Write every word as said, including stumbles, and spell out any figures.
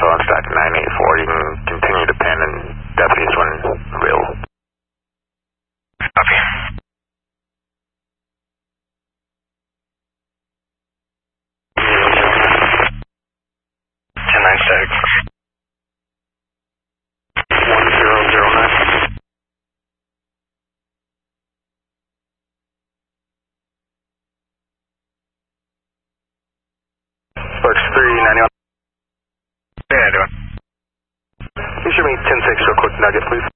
so on stack nine eight four. You can continue to pin and deputies when available. Copy. ten nine static. one zero zero nine. Works three ninety-one. Yeah, doing. Can you show me ten six real quick nugget, please?